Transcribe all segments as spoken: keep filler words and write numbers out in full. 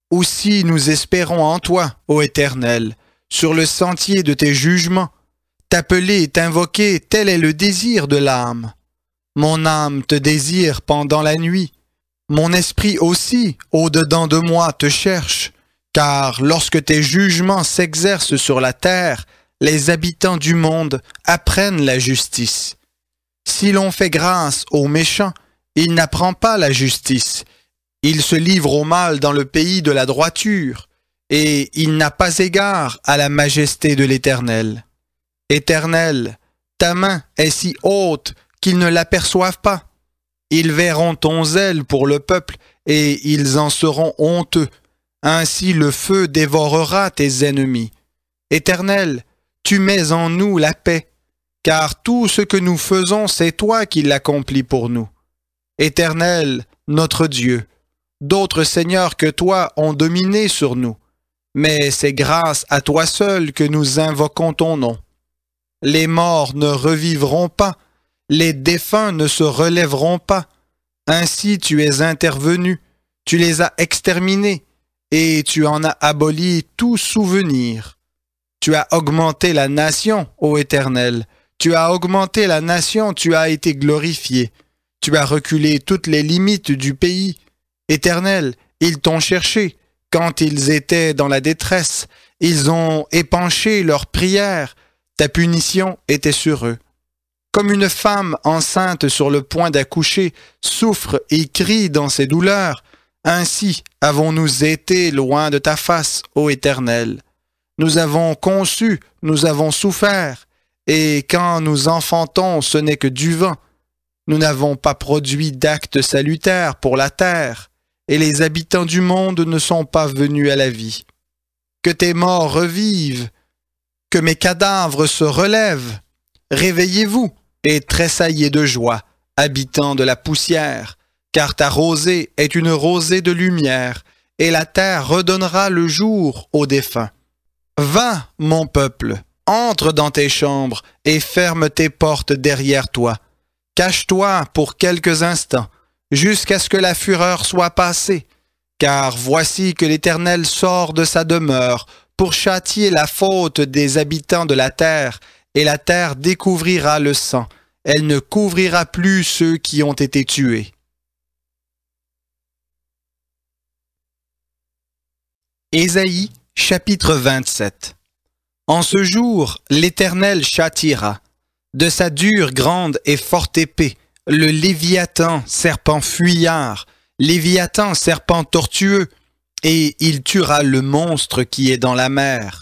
Aussi nous espérons en toi, ô Éternel, sur le sentier de tes jugements. T'appeler et t'invoquer, tel est le désir de l'âme. Mon âme te désire pendant la nuit. Mon esprit aussi, au-dedans de moi, te cherche. Car lorsque tes jugements s'exercent sur la terre, les habitants du monde apprennent la justice. Si l'on fait grâce aux méchants, il n'apprend pas la justice. Il se livre au mal dans le pays de la droiture, et il n'a pas égard à la majesté de l'Éternel. Éternel, ta main est si haute qu'ils ne l'aperçoivent pas. Ils verront ton zèle pour le peuple, et ils en seront honteux. Ainsi le feu dévorera tes ennemis. Éternel, tu mets en nous la paix, car tout ce que nous faisons, c'est toi qui l'accomplis pour nous. Éternel, notre Dieu, d'autres seigneurs que toi ont dominé sur nous, mais c'est grâce à toi seul que nous invoquons ton nom. Les morts ne revivront pas, les défunts ne se relèveront pas. Ainsi tu es intervenu, tu les as exterminés, et tu en as aboli tout souvenir. Tu as augmenté la nation, ô Éternel, tu as augmenté la nation, tu as été glorifié. Tu as reculé toutes les limites du pays. Éternel, ils t'ont cherché quand ils étaient dans la détresse. Ils ont épanché leurs prières. Ta punition était sur eux. Comme une femme enceinte sur le point d'accoucher souffre et crie dans ses douleurs, ainsi avons-nous été loin de ta face, ô Éternel. Nous avons conçu, nous avons souffert, et quand nous enfantons, ce n'est que du vent. Nous n'avons pas produit d'actes salutaires pour la terre, et les habitants du monde ne sont pas venus à la vie. Que tes morts revivent, que mes cadavres se relèvent. Réveillez-vous et tressaillez de joie, habitants de la poussière, car ta rosée est une rosée de lumière, et la terre redonnera le jour aux défunts. Va, mon peuple, entre dans tes chambres et ferme tes portes derrière toi. Cache-toi pour quelques instants, jusqu'à ce que la fureur soit passée, car voici que l'Éternel sort de sa demeure pour châtier la faute des habitants de la terre, et la terre découvrira le sang. Elle ne couvrira plus ceux qui ont été tués. Ésaïe, chapitre vingt-sept. En ce jour, l'Éternel châtiera, de sa dure, grande et forte épée, le Léviathan, serpent fuyard, Léviathan, serpent tortueux, et il tuera le monstre qui est dans la mer.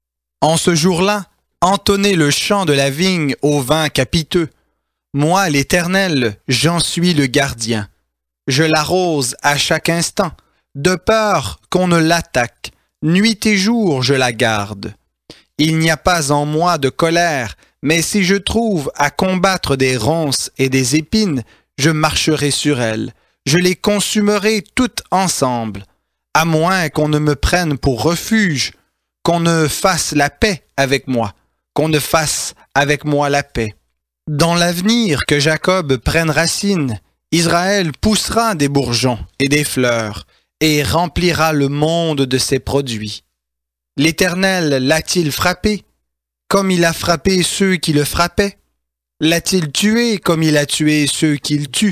En ce jour-là, entonnez le chant de la vigne au vin capiteux. Moi, l'Éternel, j'en suis le gardien. Je l'arrose à chaque instant, de peur qu'on ne l'attaque. Nuit et jour, je la garde. Il n'y a pas en moi de colère, mais si je trouve à combattre des ronces et des épines, je marcherai sur elles. Je les consumerai toutes ensemble, à moins qu'on ne me prenne pour refuge, qu'on ne fasse la paix avec moi, qu'on ne fasse avec moi la paix. Dans l'avenir que Jacob prenne racine, Israël poussera des bourgeons et des fleurs, et remplira le monde de ses produits. L'Éternel l'a-t-il frappé, comme il a frappé ceux qui le frappaient? L'a-t-il tué comme il a tué ceux qu'il tue?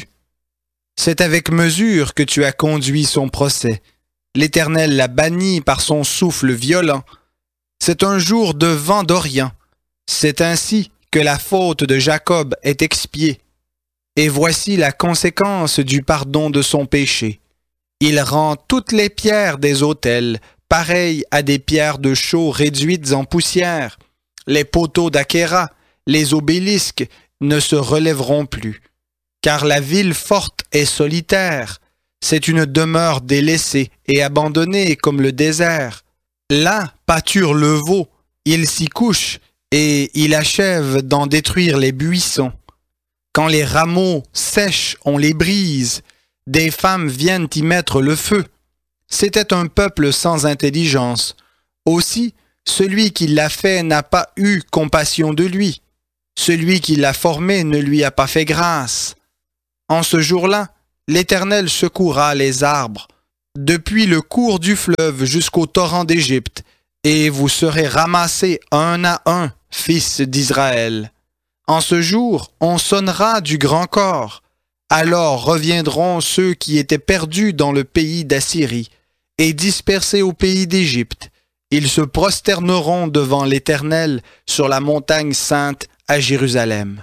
C'est avec mesure que tu as conduit son procès. L'Éternel l'a banni par son souffle violent. C'est un jour de vent d'Orient. C'est ainsi que la faute de Jacob est expiée. Et voici la conséquence du pardon de son péché. Il rend toutes les pierres des autels pareilles à des pierres de chaux réduites en poussière. Les poteaux d'Achéra, les obélisques ne se relèveront plus. Car la ville forte est solitaire. C'est une demeure délaissée et abandonnée comme le désert. Là pâture le veau, il s'y couche et il achève d'en détruire les buissons. Quand les rameaux sèchent, on les brise. Des femmes viennent y mettre le feu. C'était un peuple sans intelligence. Aussi, celui qui l'a fait n'a pas eu compassion de lui. Celui qui l'a formé ne lui a pas fait grâce. En ce jour-là, l'Éternel secouera les arbres. depuis le cours du fleuve jusqu'au torrent d'Égypte, et vous serez ramassés un à un, fils d'Israël. En ce jour, on sonnera du grand corps. Alors reviendront ceux qui étaient perdus dans le pays d'Assyrie et dispersés au pays d'Égypte. Ils se prosterneront devant l'Éternel sur la montagne sainte à Jérusalem.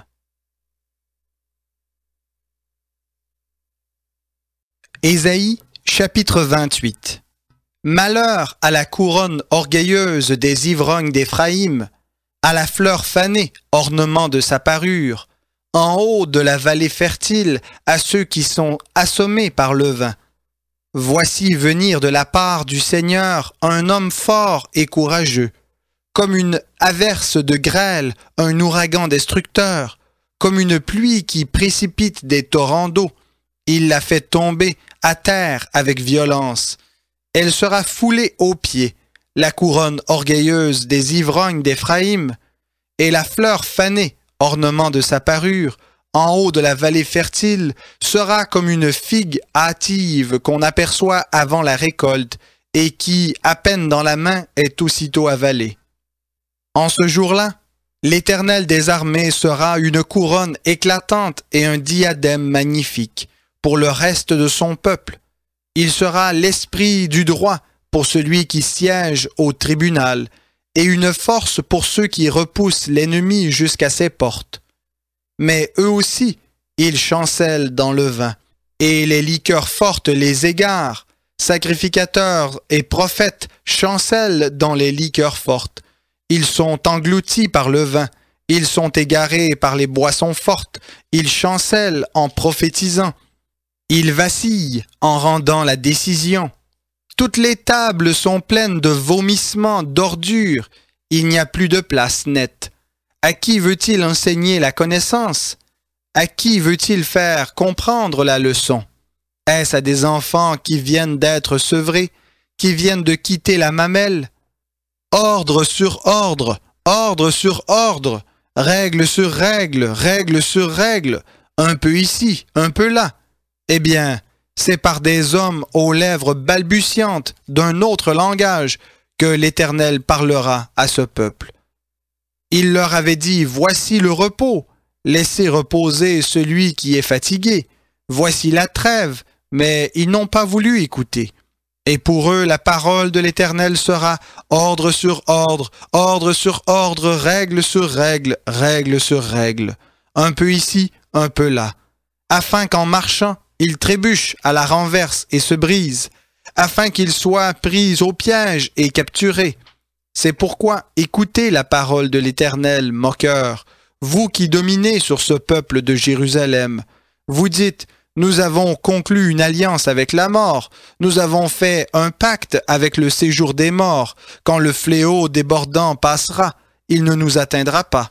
Ésaïe, chapitre vingt-huit. Malheur à la couronne orgueilleuse des ivrognes d'Éphraïm, à la fleur fanée, ornement de sa parure, en haut de la vallée fertile, à ceux qui sont assommés par le vin. Voici venir de la part du Seigneur un homme fort et courageux, comme une averse de grêle, un ouragan destructeur, comme une pluie qui précipite des torrents d'eau. Il la fait tomber à terre avec violence. Elle sera foulée aux pieds, la couronne orgueilleuse des ivrognes d'Éphraïm, et la fleur fanée, ornement de sa parure, en haut de la vallée fertile, sera comme une figue hâtive qu'on aperçoit avant la récolte et qui, à peine dans la main, est aussitôt avalée. En ce jour-là, l'Éternel des armées sera une couronne éclatante et un diadème magnifique pour le reste de son peuple. Il sera l'esprit du droit pour celui qui siège au tribunal et une force pour ceux qui repoussent l'ennemi jusqu'à ses portes. Mais eux aussi, ils chancellent dans le vin, et les liqueurs fortes les égarent. Sacrificateurs et prophètes chancellent dans les liqueurs fortes. Ils sont engloutis par le vin, ils sont égarés par les boissons fortes, ils chancellent en prophétisant. Ils vacillent en rendant la décision. Toutes les tables sont pleines de vomissements, d'ordures. Il n'y a plus de place nette. À qui veut-il enseigner la connaissance? À qui veut-il faire comprendre la leçon? Est-ce à des enfants qui viennent d'être sevrés, qui viennent de quitter la mamelle? Ordre sur ordre, ordre sur ordre, règle sur règle, règle sur règle, un peu ici, un peu là. Eh bien, c'est par des hommes aux lèvres balbutiantes d'un autre langage que l'Éternel parlera à ce peuple. Il leur avait dit, voici le repos, laissez reposer celui qui est fatigué. Voici la trêve, mais ils n'ont pas voulu écouter. Et pour eux, la parole de l'Éternel sera ordre sur ordre, ordre sur ordre, règle sur règle, règle sur règle, un peu ici, un peu là, afin qu'en marchant, ils trébuchent à la renverse et se brisent, afin qu'ils soient pris au piège et capturés. C'est pourquoi écoutez la parole de l'Éternel, moqueur, vous qui dominez sur ce peuple de Jérusalem. Vous dites, nous avons conclu une alliance avec la mort, nous avons fait un pacte avec le séjour des morts. Quand le fléau débordant passera, il ne nous atteindra pas.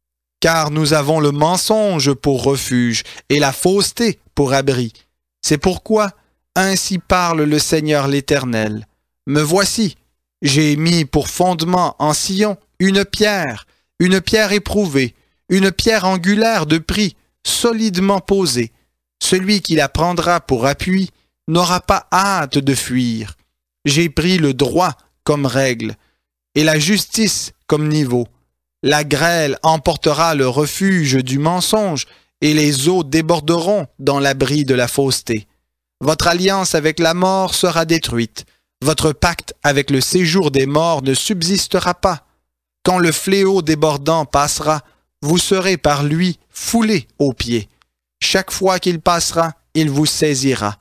Car nous avons le mensonge pour refuge et la fausseté pour abri. C'est pourquoi, ainsi parle le Seigneur l'Éternel. Me voici, j'ai mis pour fondement en Sion une pierre, une pierre éprouvée, une pierre angulaire de prix, solidement posée. Celui qui la prendra pour appui n'aura pas hâte de fuir. J'ai pris le droit comme règle et la justice comme niveau. La grêle emportera le refuge du mensonge et les eaux déborderont dans l'abri de la fausseté. Votre alliance avec la mort sera détruite. Votre pacte avec le séjour des morts ne subsistera pas. Quand le fléau débordant passera, vous serez par lui foulés aux pieds. Chaque fois qu'il passera, il vous saisira.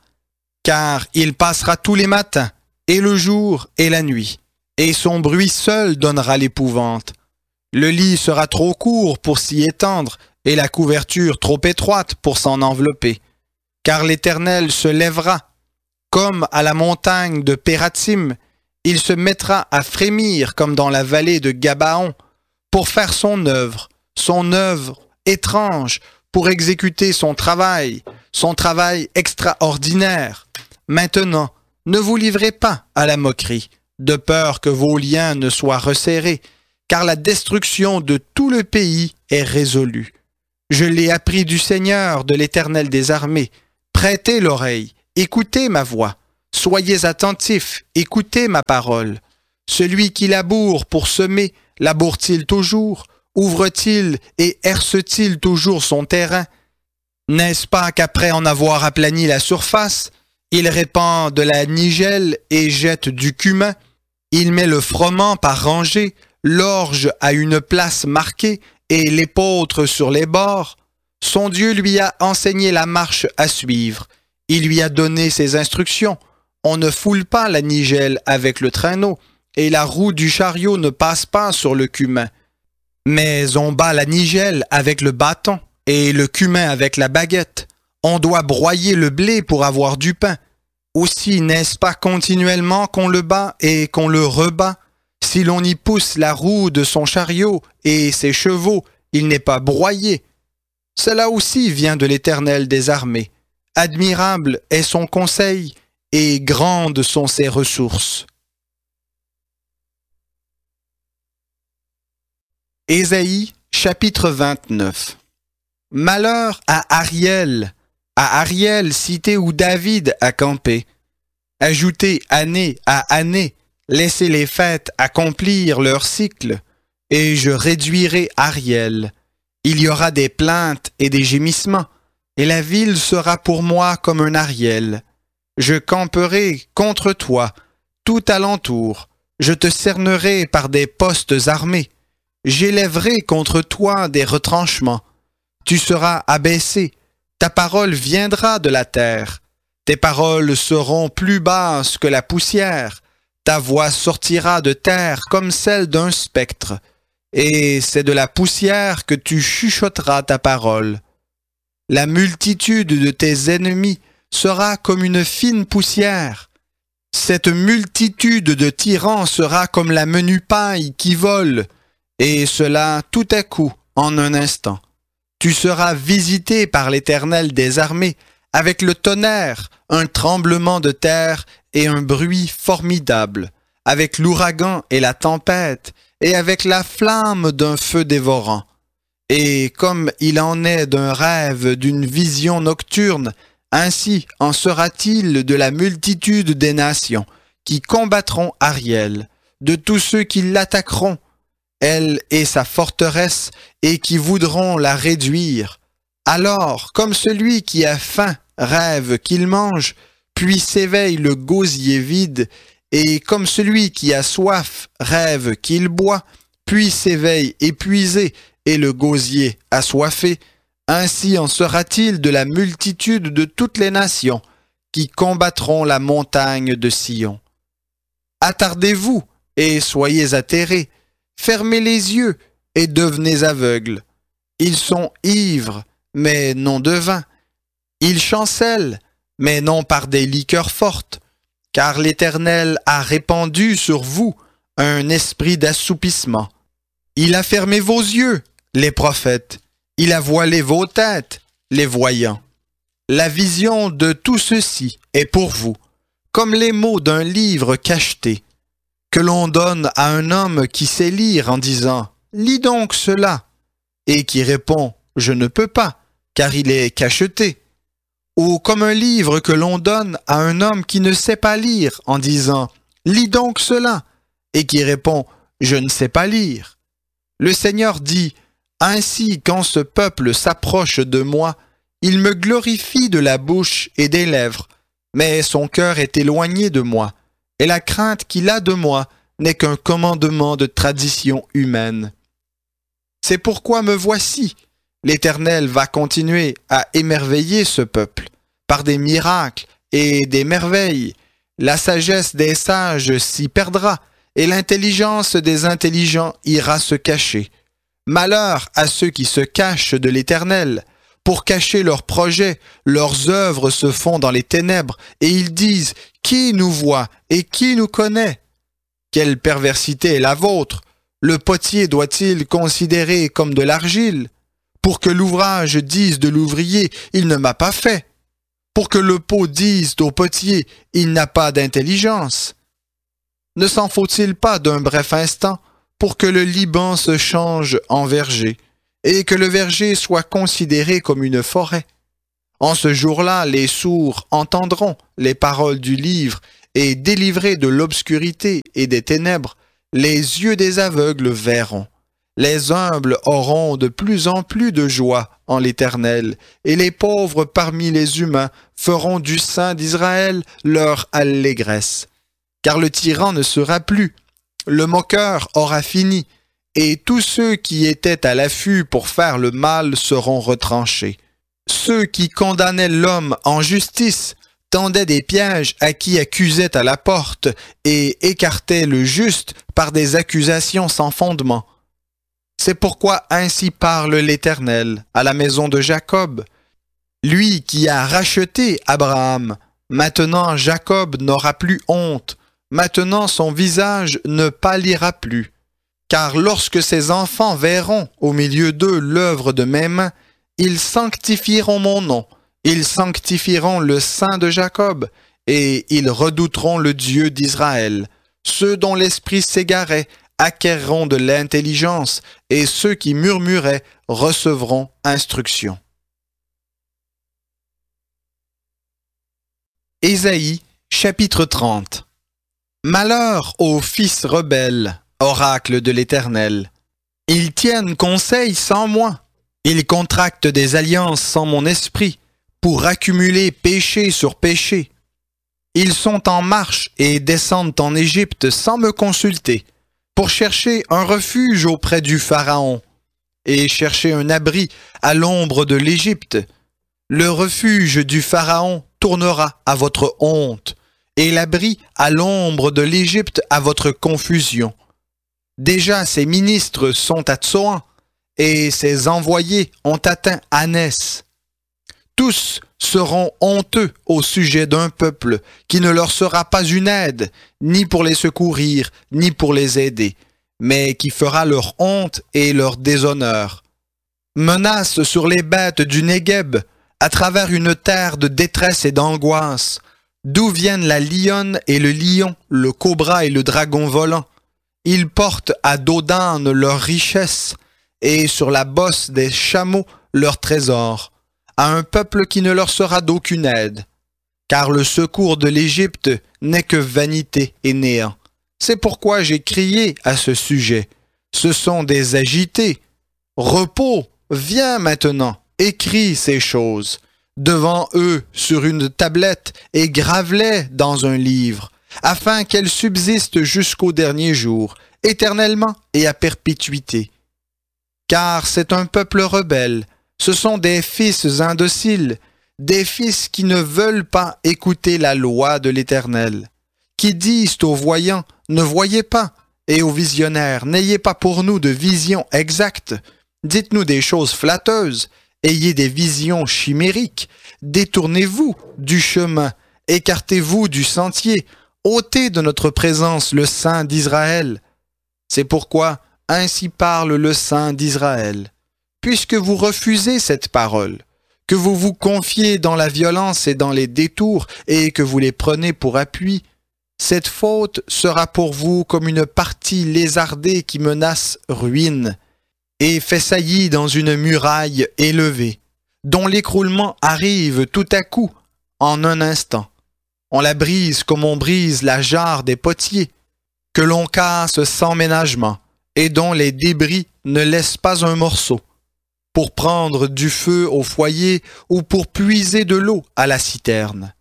Car il passera tous les matins, et le jour et la nuit, et son bruit seul donnera l'épouvante. Le lit sera trop court pour s'y étendre, et la couverture trop étroite pour s'en envelopper. Car l'Éternel se lèvera, comme à la montagne de Pératim, il se mettra à frémir comme dans la vallée de Gabaon, pour faire son œuvre, son œuvre étrange, pour exécuter son travail, son travail extraordinaire. Maintenant, ne vous livrez pas à la moquerie, de peur que vos liens ne soient resserrés, car la destruction de tout le pays est résolue. Je l'ai appris du Seigneur, de l'Éternel des armées. Prêtez l'oreille, écoutez ma voix. Soyez attentifs, écoutez ma parole. Celui qui laboure pour semer, laboure-t-il toujours? Ouvre-t-il et herse-t-il toujours son terrain? N'est-ce pas qu'après en avoir aplani la surface, il répand de la nigelle et jette du cumin? Il met le froment par rangée, l'orge à une place marquée et l'épeautre sur les bords. Son Dieu lui a enseigné la marche à suivre. Il lui a donné ses instructions. On ne foule pas la nigelle avec le traîneau, et la roue du chariot ne passe pas sur le cumin. Mais on bat la nigelle avec le bâton, et le cumin avec la baguette. On doit broyer le blé pour avoir du pain. Aussi n'est-ce pas continuellement qu'on le bat et qu'on le rebat? Si l'on y pousse la roue de son chariot et ses chevaux, il n'est pas broyé. Cela aussi vient de l'Éternel des armées. Admirable est son conseil, et grandes sont ses ressources. Ésaïe, chapitre vingt-neuf. Malheur à Ariel, à Ariel, cité où David a campé. Ajoutez année à année, laissez les fêtes accomplir leur cycle, et je réduirai Ariel. Il y aura des plaintes et des gémissements, et la ville sera pour moi comme un Ariel. Je camperai contre toi, tout alentour. Je te cernerai par des postes armés. J'élèverai contre toi des retranchements. Tu seras abaissé. Ta parole viendra de la terre. Tes paroles seront plus basses que la poussière. Ta voix sortira de terre comme celle d'un spectre. Et c'est de la poussière que tu chuchoteras ta parole. La multitude de tes ennemis sera comme une fine poussière. Cette multitude de tyrans sera comme la menue paille qui vole, et cela tout à coup, en un instant. Tu seras visité par l'Éternel des armées, avec le tonnerre, un tremblement de terre et un bruit formidable, avec l'ouragan et la tempête, et avec la flamme d'un feu dévorant. Et comme il en est d'un rêve, d'une vision nocturne, ainsi en sera-t-il de la multitude des nations qui combattront Ariel, de tous ceux qui l'attaqueront, elle et sa forteresse, et qui voudront la réduire. Alors, comme celui qui a faim rêve qu'il mange, puis s'éveille le gosier vide, et comme celui qui a soif rêve qu'il boit, puis s'éveille épuisé, et le gosier assoiffé, ainsi en sera-t-il de la multitude de toutes les nations qui combattront la montagne de Sion. Attardez-vous et soyez atterrés, fermez les yeux et devenez aveugles. Ils sont ivres, mais non de vin. Ils chancellent, mais non par des liqueurs fortes, car l'Éternel a répandu sur vous un esprit d'assoupissement. Il a fermé vos yeux, les prophètes. Il a voilé vos têtes, les voyants. La vision de tout ceci est pour vous, comme les mots d'un livre cacheté, que l'on donne à un homme qui sait lire en disant « Lis donc cela » et qui répond « Je ne peux pas, car il est cacheté ». Ou comme un livre que l'on donne à un homme qui ne sait pas lire en disant « Lis donc cela » et qui répond « Je ne sais pas lire ». Le Seigneur dit « Ainsi, quand ce peuple s'approche de moi, il me glorifie de la bouche et des lèvres, mais son cœur est éloigné de moi, et la crainte qu'il a de moi n'est qu'un commandement de tradition humaine. C'est pourquoi me voici. L'Éternel va continuer à émerveiller ce peuple, par des miracles et des merveilles. La sagesse des sages s'y perdra, et l'intelligence des intelligents ira se cacher. Malheur à ceux qui se cachent de l'Éternel. Pour cacher leurs projets, leurs œuvres se font dans les ténèbres, et ils disent « Qui nous voit et qui nous connaît ?» Quelle perversité est la vôtre! Le potier doit-il considérer comme de l'argile? Pour que l'ouvrage dise de l'ouvrier « Il ne m'a pas fait », pour que le pot dise au potier « Il n'a pas d'intelligence ». Ne s'en faut-il pas d'un bref instant pour que le Liban se change en verger et que le verger soit considéré comme une forêt? En ce jour-là, les sourds entendront les paroles du livre, et délivrés de l'obscurité et des ténèbres, les yeux des aveugles verront. Les humbles auront de plus en plus de joie en l'Éternel, et les pauvres parmi les humains feront du Saint d'Israël leur allégresse. Car le tyran ne sera plus, le moqueur aura fini, et tous ceux qui étaient à l'affût pour faire le mal seront retranchés. Ceux qui condamnaient l'homme en justice tendaient des pièges à qui accusaient à la porte et écartaient le juste par des accusations sans fondement. C'est pourquoi ainsi parle l'Éternel à la maison de Jacob. Lui qui a racheté Abraham, maintenant Jacob n'aura plus honte, maintenant son visage ne pâlira plus. Car lorsque ses enfants verront au milieu d'eux l'œuvre de mes mains, ils sanctifieront mon nom, ils sanctifieront le Saint de Jacob, et ils redouteront le Dieu d'Israël. Ceux dont l'esprit s'égarait acquerront de l'intelligence, et ceux qui murmuraient recevront instruction. Ésaïe, chapitre trente. Malheur aux fils rebelles, oracle de l'Éternel. Ils tiennent conseil sans moi, ils contractent des alliances sans mon esprit, pour accumuler péché sur péché. Ils sont en marche et descendent en Égypte sans me consulter, pour chercher un refuge auprès du Pharaon, et chercher un abri à l'ombre de l'Égypte. Le refuge du Pharaon tournera à votre honte, et l'abri à l'ombre de l'Égypte à votre confusion. Déjà ses ministres sont à Tsoan, et ses envoyés ont atteint Anès. Tous seront honteux au sujet d'un peuple qui ne leur sera pas une aide, ni pour les secourir, ni pour les aider, mais qui fera leur honte et leur déshonneur. Menace sur les bêtes du Négueb, à travers une terre de détresse et d'angoisse, d'où viennent la lionne et le lion, le cobra et le dragon volant. Ils portent à dos d'âne leur richesse, et sur la bosse des chameaux leur trésor, à un peuple qui ne leur sera d'aucune aide. Car le secours de l'Égypte n'est que vanité et néant. C'est pourquoi j'ai crié à ce sujet. Ce sont des agités. Repos, viens maintenant, écris ces choses devant eux sur une tablette et grave-les dans un livre, afin qu'elles subsistent jusqu'au dernier jour, éternellement et à perpétuité. Car c'est un peuple rebelle, ce sont des fils indociles, des fils qui ne veulent pas écouter la loi de l'Éternel, qui disent aux voyants, ne voyez pas, et aux visionnaires, n'ayez pas pour nous de visions exactes, dites-nous des choses flatteuses, ayez des visions chimériques, détournez-vous du chemin, écartez-vous du sentier, ôtez de notre présence le Saint d'Israël. C'est pourquoi ainsi parle le Saint d'Israël. Puisque vous refusez cette parole, que vous vous confiez dans la violence et dans les détours, et que vous les prenez pour appui, cette faute sera pour vous comme une partie lézardée qui menace ruine, et fait saillie dans une muraille élevée, dont l'écroulement arrive tout à coup, en un instant. On la brise comme on brise la jarre des potiers, que l'on casse sans ménagement, et dont les débris ne laissent pas un morceau, pour prendre du feu au foyer ou pour puiser de l'eau à la citerne.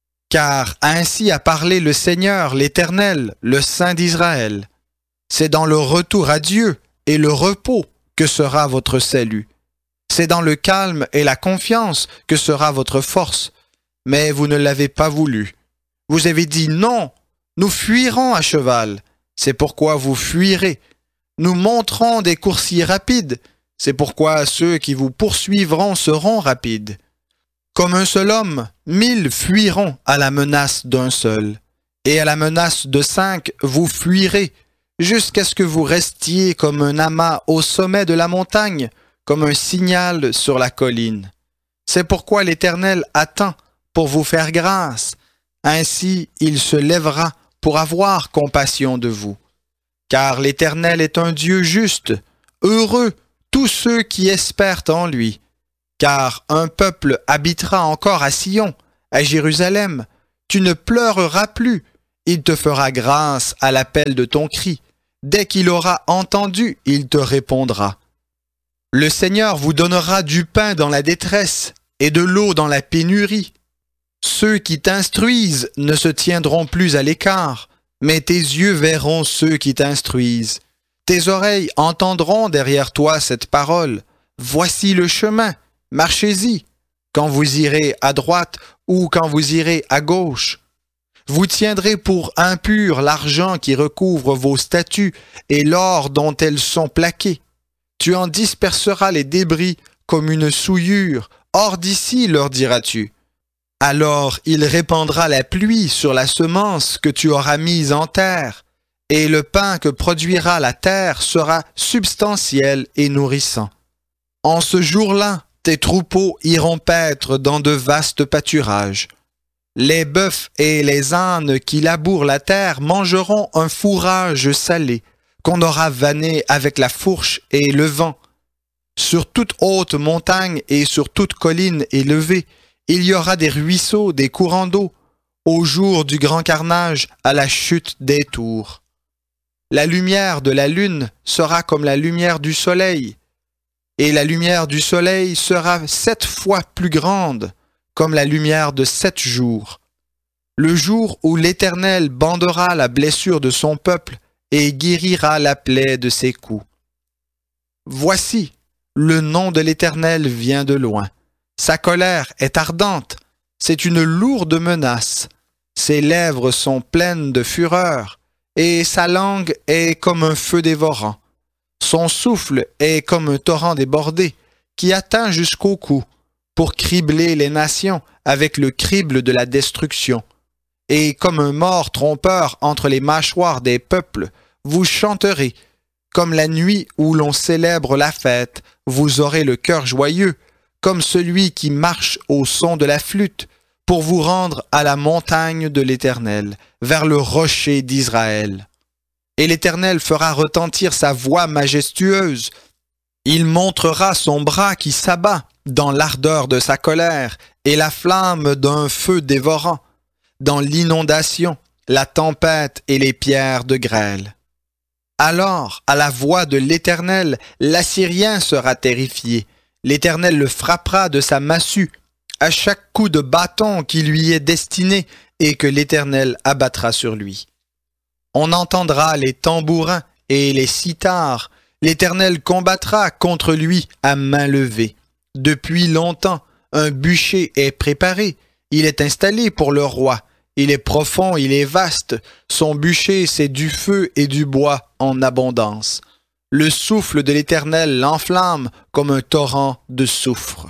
Car ainsi a parlé le Seigneur, l'Éternel, le Saint d'Israël. C'est dans le retour à Dieu et le repos que sera votre salut. C'est dans le calme et la confiance que sera votre force. Mais vous ne l'avez pas voulu. Vous avez dit non, nous fuirons à cheval. C'est pourquoi vous fuirez. Nous monterons des coursiers rapides. C'est pourquoi ceux qui vous poursuivront seront rapides. Comme un seul homme, mille fuiront à la menace d'un seul. Et à la menace de cinq, vous fuirez, jusqu'à ce que vous restiez comme un amas au sommet de la montagne, comme un signal sur la colline. C'est pourquoi l'Éternel attend pour vous faire grâce. Ainsi, il se lèvera pour avoir compassion de vous. Car l'Éternel est un Dieu juste, heureux tous ceux qui espèrent en lui. car un peuple habitera encore à Sion, à Jérusalem. Tu ne pleureras plus, il te fera grâce à l'appel de ton cri. Dès qu'il aura entendu, il te répondra. Le Seigneur vous donnera du pain dans la détresse et de l'eau dans la pénurie. Ceux qui t'instruisent ne se tiendront plus à l'écart, mais tes yeux verront ceux qui t'instruisent. Tes oreilles entendront derrière toi cette parole. Voici le chemin, marchez-y, quand vous irez à droite ou quand vous irez à gauche. Vous tiendrez pour impur l'argent qui recouvre vos statues et l'or dont elles sont plaquées. Tu en disperseras les débris comme une souillure. Hors d'ici, leur diras-tu. Alors il répandra la pluie sur la semence que tu auras mise en terre, et le pain que produira la terre sera substantiel et nourrissant. En ce jour-là, tes troupeaux iront paître dans de vastes pâturages. Les bœufs et les ânes qui labourent la terre mangeront un fourrage salé, qu'on aura vanné avec la fourche et le vent. Sur toute haute montagne et sur toute colline élevée, il y aura des ruisseaux, des courants d'eau, au jour du grand carnage, à la chute des tours. La lumière de la lune sera comme la lumière du soleil, et la lumière du soleil sera sept fois plus grande, comme la lumière de sept jours. Le jour où l'Éternel bandera la blessure de son peuple et guérira la plaie de ses coups. Voici, le nom de l'Éternel vient de loin. Sa colère est ardente, c'est une lourde menace. Ses lèvres sont pleines de fureur, et sa langue est comme un feu dévorant. Son souffle est comme un torrent débordé, qui atteint jusqu'au cou, pour cribler les nations avec le crible de la destruction. Et comme un mort trompeur entre les mâchoires des peuples, vous chanterez. Comme la nuit où l'on célèbre la fête, vous aurez le cœur joyeux, comme celui qui marche au son de la flûte, pour vous rendre à la montagne de l'Éternel, vers le rocher d'Israël. Et l'Éternel fera retentir sa voix majestueuse. Il montrera son bras qui s'abat dans l'ardeur de sa colère et la flamme d'un feu dévorant, dans l'inondation, la tempête et les pierres de grêle. Alors, à la voix de l'Éternel, l'Assyrien sera terrifié. L'Éternel le frappera de sa massue, à chaque coup de bâton qui lui est destiné et que l'Éternel abattra sur lui. On entendra les tambourins et les cithars. L'Éternel combattra contre lui à main levée. Depuis longtemps, un bûcher est préparé. Il est installé pour le roi. Il est profond, il est vaste. Son bûcher, c'est du feu et du bois en abondance. Le souffle de l'Éternel l'enflamme comme un torrent de soufre.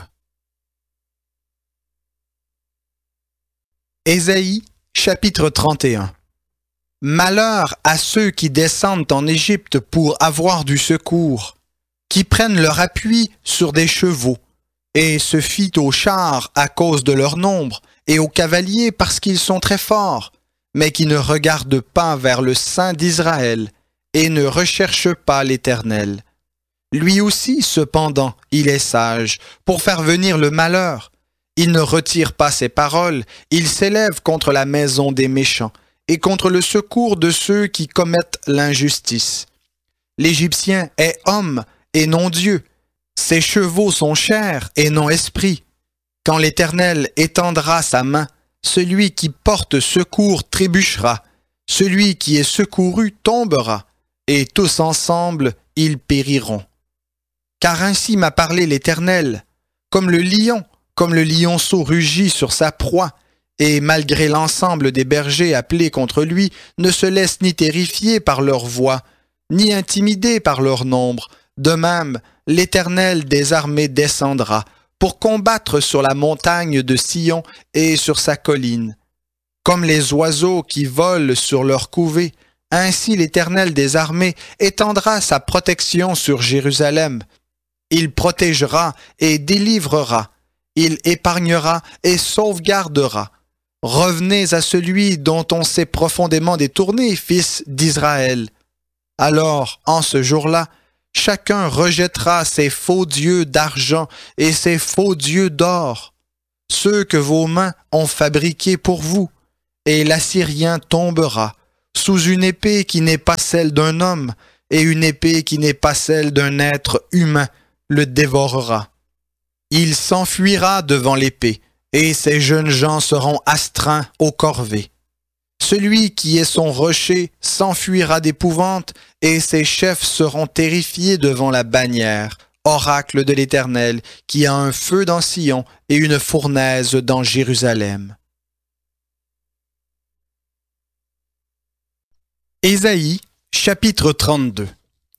Ésaïe, chapitre trente et un. Malheur à ceux qui descendent en Égypte pour avoir du secours, qui prennent leur appui sur des chevaux, et se fient aux chars à cause de leur nombre, et aux cavaliers parce qu'ils sont très forts, mais qui ne regardent pas vers le Saint d'Israël, et ne recherchent pas l'Éternel. Lui aussi, cependant, il est sage, pour faire venir le malheur. Il ne retire pas ses paroles, il s'élève contre la maison des méchants, et contre le secours de ceux qui commettent l'injustice. L'Égyptien est homme et non Dieu. Ses chevaux sont chair et non esprit. Quand l'Éternel étendra sa main, celui qui porte secours trébuchera, celui qui est secouru tombera, et tous ensemble ils périront. Car ainsi m'a parlé l'Éternel, comme le lion, comme le lionceau rugit sur sa proie, et malgré l'ensemble des bergers appelés contre lui, ne se laissent ni terrifier par leur voix, ni intimider par leur nombre. De même, l'Éternel des armées descendra, pour combattre sur la montagne de Sion et sur sa colline. Comme les oiseaux qui volent sur leur couvée, ainsi l'Éternel des armées étendra sa protection sur Jérusalem. Il protégera et délivrera, il épargnera et sauvegardera. Revenez à celui dont on s'est profondément détourné, fils d'Israël. Alors, en ce jour-là, chacun rejettera ses faux dieux d'argent et ses faux dieux d'or, ceux que vos mains ont fabriqués pour vous, et l'Assyrien tombera sous une épée qui n'est pas celle d'un homme, et une épée qui n'est pas celle d'un être humain le dévorera. Il s'enfuira devant l'épée, et ses jeunes gens seront astreints aux corvées. Celui qui est son rocher s'enfuira d'épouvante, et ses chefs seront terrifiés devant la bannière, oracle de l'Éternel, qui a un feu dans Sion et une fournaise dans Jérusalem. Ésaïe, chapitre trente-deux.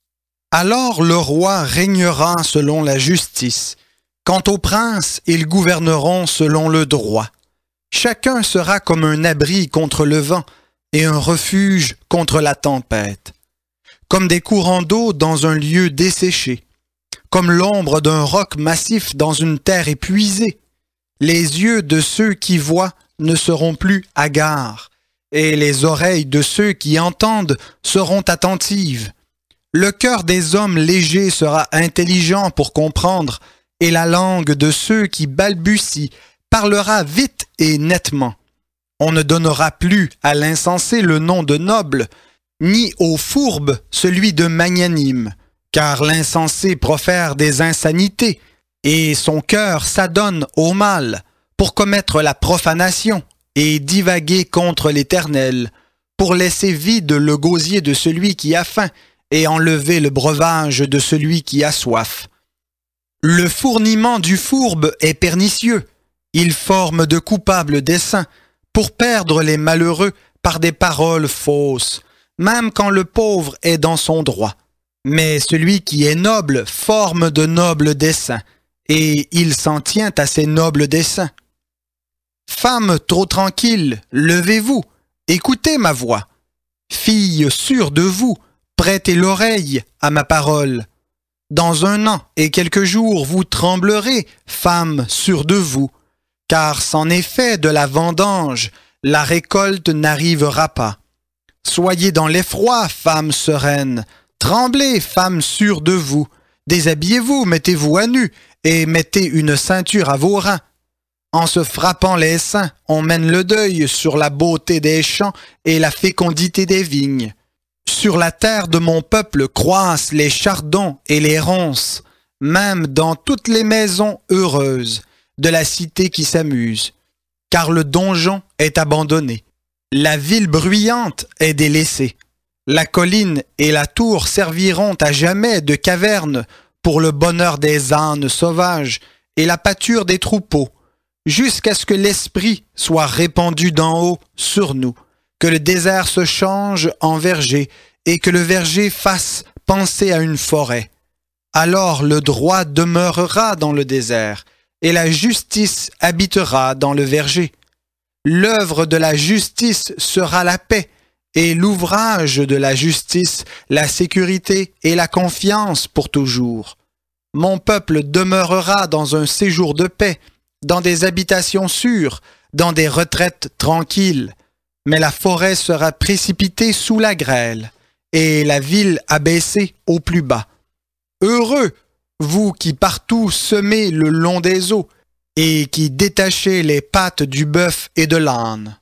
Alors le roi régnera selon la justice. Quant aux princes, ils gouverneront selon le droit. Chacun sera comme un abri contre le vent et un refuge contre la tempête. Comme des courants d'eau dans un lieu desséché. Comme l'ombre d'un roc massif dans une terre épuisée. Les yeux de ceux qui voient ne seront plus hagards, et les oreilles de ceux qui entendent seront attentives. Le cœur des hommes légers sera intelligent pour comprendre, et la langue de ceux qui balbutient parlera vite et nettement. On ne donnera plus à l'insensé le nom de noble, ni au fourbe celui de magnanime, car l'insensé profère des insanités, et son cœur s'adonne au mal, pour commettre la profanation et divaguer contre l'Éternel, pour laisser vide le gosier de celui qui a faim, et enlever le breuvage de celui qui a soif. Le fourniment du fourbe est pernicieux. Il forme de coupables desseins pour perdre les malheureux par des paroles fausses, même quand le pauvre est dans son droit. Mais celui qui est noble forme de nobles desseins, et il s'en tient à ses nobles desseins. Femmes trop tranquilles, levez-vous, écoutez ma voix. Filles sûres de vous, prêtez l'oreille à ma parole. Dans un an et quelques jours, vous tremblerez, femmes sûres de vous, car c'en est fait de la vendange, la récolte n'arrivera pas. Soyez dans l'effroi, femmes sereines, tremblez, femmes sûres de vous, déshabillez-vous, mettez-vous à nu, et mettez une ceinture à vos reins. En se frappant les seins, on mène le deuil sur la beauté des champs et la fécondité des vignes. Sur la terre de mon peuple croissent les chardons et les ronces, même dans toutes les maisons heureuses de la cité qui s'amuse, car le donjon est abandonné, la ville bruyante est délaissée. La colline et la tour serviront à jamais de caverne pour le bonheur des ânes sauvages et la pâture des troupeaux, jusqu'à ce que l'esprit soit répandu d'en haut sur nous, que le désert se change en verger et que le verger fasse penser à une forêt. Alors le droit demeurera dans le désert et la justice habitera dans le verger. L'œuvre de la justice sera la paix et l'ouvrage de la justice, la sécurité et la confiance pour toujours. Mon peuple demeurera dans un séjour de paix, dans des habitations sûres, dans des retraites tranquilles. Mais la forêt sera précipitée sous la grêle, et la ville abaissée au plus bas. Heureux, vous qui partout semez le long des eaux, et qui détachez les pattes du bœuf et de l'âne.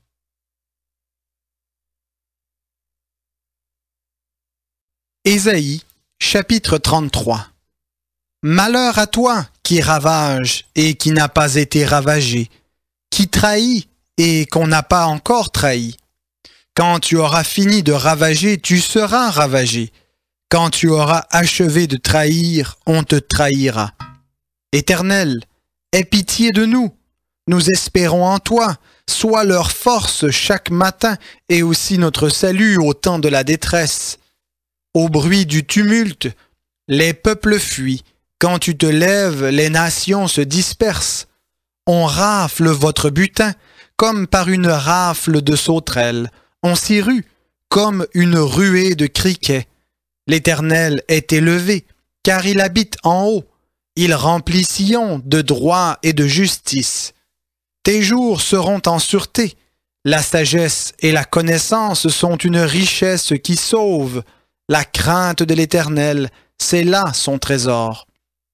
Ésaïe, chapitre trente-trois. Malheur à toi qui ravage et qui n'a pas été ravagé, qui trahit et qu'on n'a pas encore trahi. Quand tu auras fini de ravager, tu seras ravagé. Quand tu auras achevé de trahir, on te trahira. Éternel, aie pitié de nous. Nous espérons en toi. Sois leur force chaque matin et aussi notre salut au temps de la détresse. Au bruit du tumulte, les peuples fuient. Quand tu te lèves, les nations se dispersent. On rafle votre butin comme par une rafle de sauterelles. On s'y rue comme une ruée de criquets. L'Éternel est élevé, car il habite en haut. Il remplit Sion de droit et de justice. Tes jours seront en sûreté. La sagesse et la connaissance sont une richesse qui sauve. La crainte de l'Éternel, c'est là son trésor.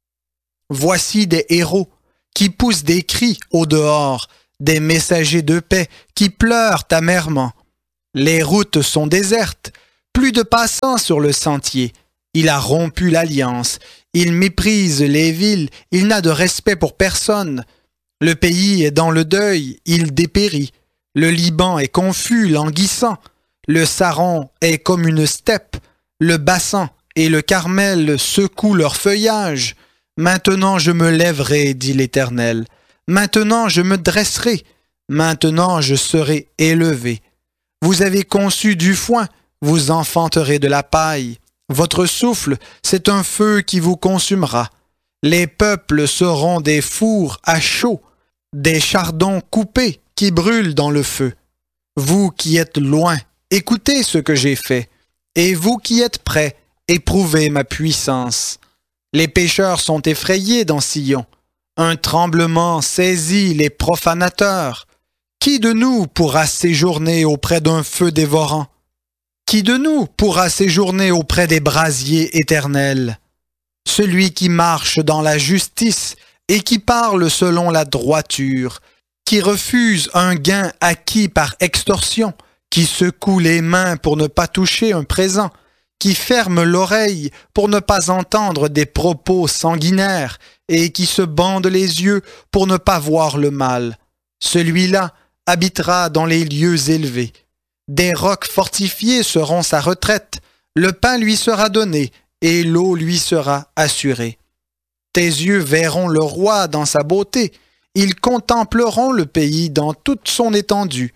Voici des héros qui poussent des cris au dehors, des messagers de paix qui pleurent amèrement. Les routes sont désertes, plus de passants sur le sentier. Il a rompu l'alliance, il méprise les villes, il n'a de respect pour personne. Le pays est dans le deuil, il dépérit. Le Liban est confus, languissant. Le Saron est comme une steppe. Le Bassan et le Carmel secouent leur feuillage. Maintenant je me lèverai, dit l'Éternel. Maintenant je me dresserai. Maintenant je serai élevé. Vous avez conçu du foin, vous enfanterez de la paille. Votre souffle, c'est un feu qui vous consumera. Les peuples seront des fours à chaud, des chardons coupés qui brûlent dans le feu. Vous qui êtes loin, écoutez ce que j'ai fait. Et vous qui êtes près, éprouvez ma puissance. Les pécheurs sont effrayés dans Sion. Un tremblement saisit les profanateurs. Qui de nous pourra séjourner auprès d'un feu dévorant? Qui de nous pourra séjourner auprès des brasiers éternels? Celui qui marche dans la justice et qui parle selon la droiture, qui refuse un gain acquis par extorsion, qui secoue les mains pour ne pas toucher un présent, qui ferme l'oreille pour ne pas entendre des propos sanguinaires et qui se bande les yeux pour ne pas voir le mal. Celui-là habitera dans les lieux élevés. Des rocs fortifiés seront sa retraite, le pain lui sera donné et l'eau lui sera assurée. Tes yeux verront le roi dans sa beauté, ils contempleront le pays dans toute son étendue.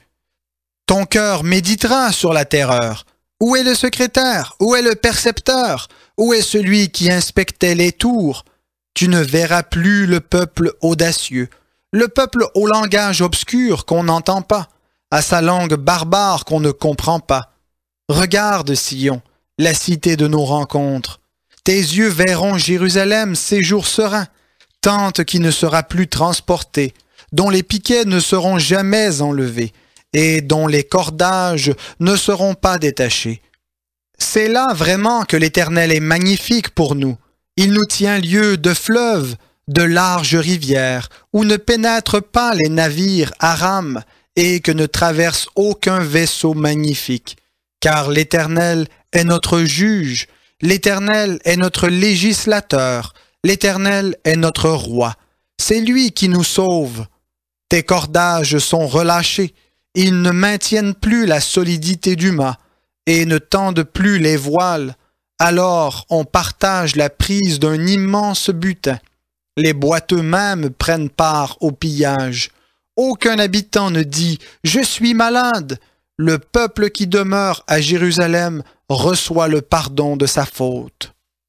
Ton cœur méditera sur la terreur. Où est le secrétaire? Où est le percepteur? Où est celui qui inspectait les tours? Tu ne verras plus le peuple audacieux, le peuple au langage obscur qu'on n'entend pas, à sa langue barbare qu'on ne comprend pas. Regarde, Sion, la cité de nos rencontres. Tes yeux verront Jérusalem séjour serein, tente qui ne sera plus transportée, dont les piquets ne seront jamais enlevés, et dont les cordages ne seront pas détachés. C'est là vraiment que l'Éternel est magnifique pour nous. Il nous tient lieu de fleuves, de larges rivières, où ne pénètrent pas les navires à rames, et que ne traverse aucun vaisseau magnifique. Car l'Éternel est notre juge, l'Éternel est notre législateur, l'Éternel est notre roi. C'est lui qui nous sauve. Tes cordages sont relâchés, ils ne maintiennent plus la solidité du mât, et ne tendent plus les voiles. Alors on partage la prise d'un immense butin. Les boiteux mêmes prennent part au pillage. Aucun habitant ne dit « Je suis malade ». Le peuple qui demeure à Jérusalem reçoit le pardon de sa faute.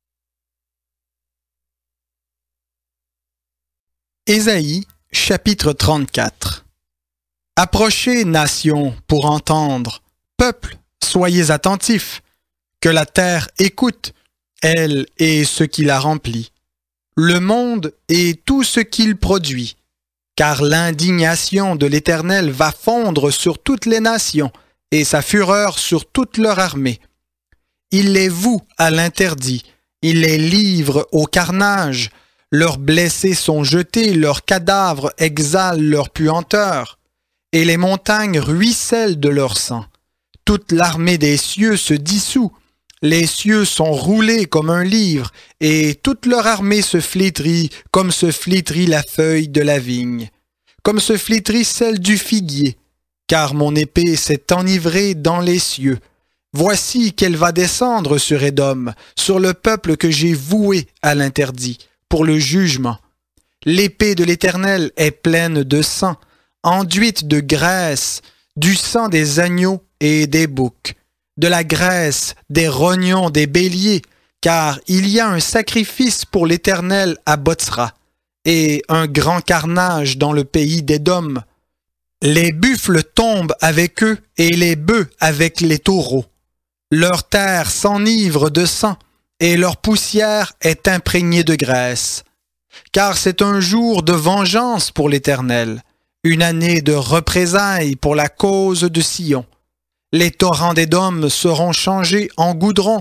Ésaïe, chapitre trente-quatre. Approchez, nations, pour entendre. Peuple, soyez attentifs. Que la terre écoute, elle et ce qui la remplit. Le monde et tout ce qu'il produit. Car l'indignation de l'Éternel va fondre sur toutes les nations, et sa fureur sur toute leur armée. Il les voue à l'interdit, il les livre au carnage, leurs blessés sont jetés, leurs cadavres exhalent leur puanteur, et les montagnes ruissellent de leur sang. Toute l'armée des cieux se dissout, les cieux sont roulés comme un livre, et toute leur armée se flétrit comme se flétrit la feuille de la vigne, comme se flétrit celle du figuier, car mon épée s'est enivrée dans les cieux. Voici qu'elle va descendre sur Édom, sur le peuple que j'ai voué à l'interdit, pour le jugement. L'épée de l'Éternel est pleine de sang, enduite de graisse, du sang des agneaux et des boucs, de la graisse, des rognons, des béliers, car il y a un sacrifice pour l'Éternel à Botsra, et un grand carnage dans le pays d'Édom. Les buffles tombent avec eux, et les bœufs avec les taureaux. Leur terre s'enivre de sang, et leur poussière est imprégnée de graisse. Car c'est un jour de vengeance pour l'Éternel, une année de représailles pour la cause de Sion. Les torrents d'Édom seront changés en goudron,